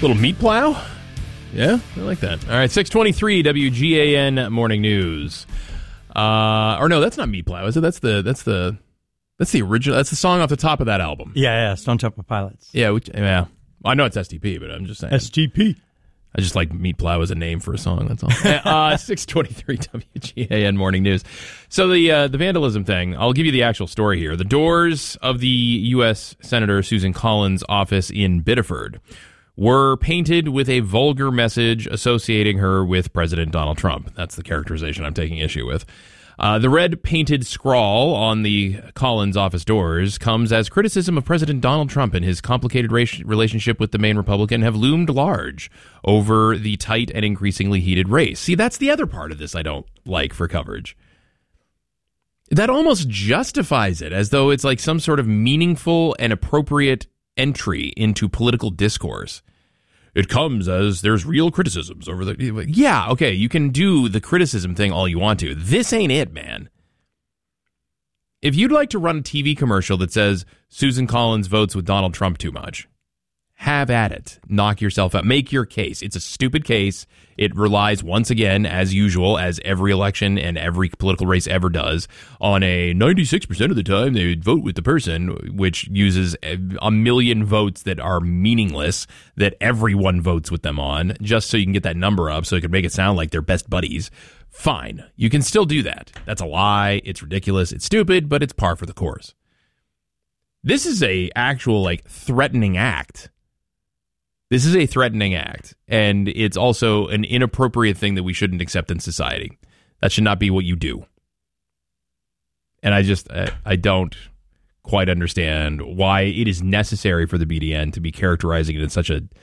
Little meat plow? Yeah, I like that. All right, 623 WGAN Morning News. Or no, that's not meat plow, is it? That's the original. That's the song off the top of that album. Yeah, Stone Temple Pilots. Yeah, I know it's STP, but I'm just saying. STP. I just like meat plow as a name for a song. That's all. 623 WGAN Morning News. So the vandalism thing, I'll give you the actual story here. The doors of the U.S. Senator Susan Collins' office in Biddeford were painted with a vulgar message associating her with President Donald Trump. That's the characterization I'm taking issue with. The red painted scrawl on the Collins office doors comes as criticism of President Donald Trump and his complicated relationship with the Maine Republican have loomed large over the tight and increasingly heated race. See, that's the other part of this I don't like for coverage. That almost justifies it as though it's like some sort of meaningful and appropriate entry into political discourse. It comes as there's real criticisms over the... Yeah, okay, you can do the criticism thing all you want to. This ain't it, man. If you'd like to run a TV commercial that says Susan Collins votes with Donald Trump too much, have at it. Knock yourself out. Make your case. It's a stupid case. It relies, once again, as usual, as every election and every political race ever does, on a 96% of the time they vote with the person, which uses a million votes that are meaningless, that everyone votes with them on, just so you can get that number up, so it can make it sound like they're best buddies. Fine. You can still do that. That's a lie. It's ridiculous. It's stupid, but it's par for the course. This is a actual, threatening act. This is a threatening act, and it's also an inappropriate thing that we shouldn't accept in society. That should not be what you do. And I don't quite understand why it is necessary for the BDN to be characterizing it in such a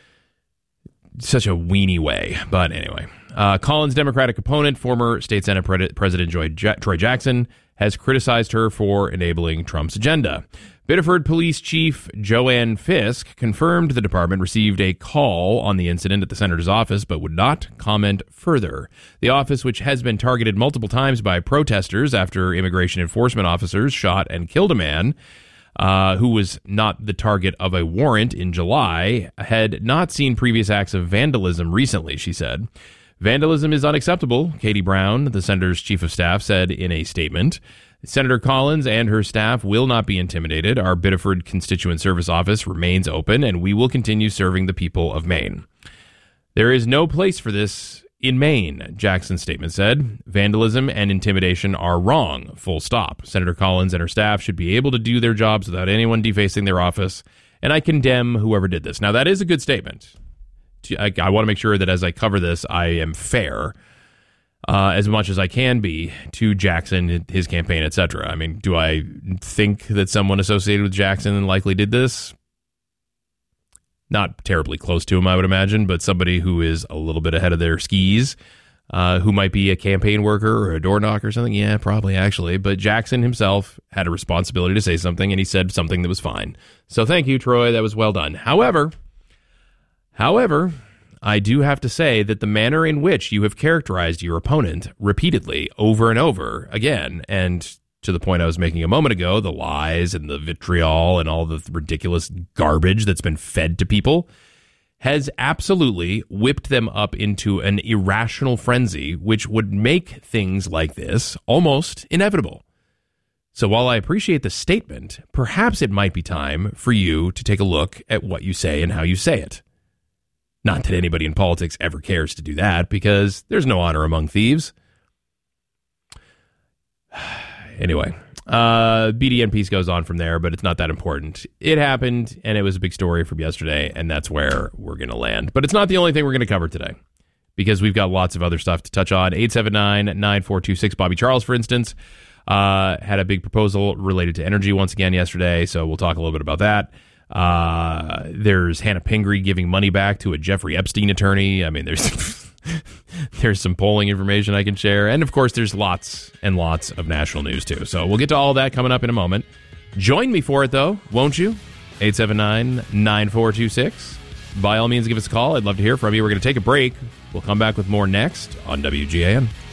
weenie way. But anyway, Collins' Democratic opponent, former State Senate President Troy Jackson, has criticized her for enabling Trump's agenda. Biddeford Police Chief Joanne Fisk confirmed the department received a call on the incident at the senator's office, but would not comment further. The office, which has been targeted multiple times by protesters after immigration enforcement officers shot and killed a man who was not the target of a warrant in July, had not seen previous acts of vandalism recently, she said. Vandalism is unacceptable, Katie Brown, the senator's chief of staff, said in a statement. Senator Collins and her staff will not be intimidated. Our Biddeford Constituent Service Office remains open, and we will continue serving the people of Maine. There is no place for this in Maine, Jackson's statement said. Vandalism and intimidation are wrong, full stop. Senator Collins and her staff should be able to do their jobs without anyone defacing their office, and I condemn whoever did this. Now, that is a good statement. I want to make sure that as I cover this, I am fair as much as I can be to Jackson, his campaign, etc. I mean, do I think that someone associated with Jackson likely did this? Not terribly close to him, I would imagine, but somebody who is a little bit ahead of their skis, who might be a campaign worker or a door knocker or something. Yeah, probably, actually. But Jackson himself had a responsibility to say something, and he said something that was fine. So thank you, Troy. That was well done. However, I do have to say that the manner in which you have characterized your opponent repeatedly over and over again, and to the point I was making a moment ago, the lies and the vitriol and all the ridiculous garbage that's been fed to people, has absolutely whipped them up into an irrational frenzy, which would make things like this almost inevitable. So while I appreciate the statement, perhaps it might be time for you to take a look at what you say and how you say it. Not that anybody in politics ever cares to do that, because there's no honor among thieves. Anyway, BDN piece goes on from there, but it's not that important. It happened, and it was a big story from yesterday, and that's where we're going to land. But it's not the only thing we're going to cover today, because we've got lots of other stuff to touch on. 879-9426. Bobby Charles, for instance, had a big proposal related to energy once again yesterday, so we'll talk a little bit about that. There's Hannah Pingree giving money back to a Jeffrey Epstein attorney. I mean, there's some polling information I can share. And, of course, there's lots and lots of national news, too. So we'll get to all that coming up in a moment. Join me for it, though, won't you? 879-9426. By all means, give us a call. I'd love to hear from you. We're going to take a break. We'll come back with more next on WGAN.